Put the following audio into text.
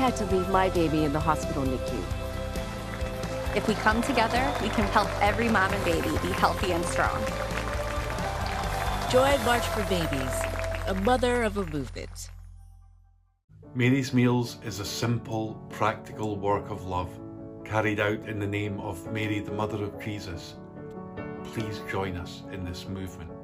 had to leave my baby in the hospital NICU. If we come together, we can help every mom and baby be healthy and strong. Join March for Babies, a mother of a movement. Mary's Meals is a simple, practical work of love carried out in the name of Mary, the Mother of Jesus. Please join us in this movement.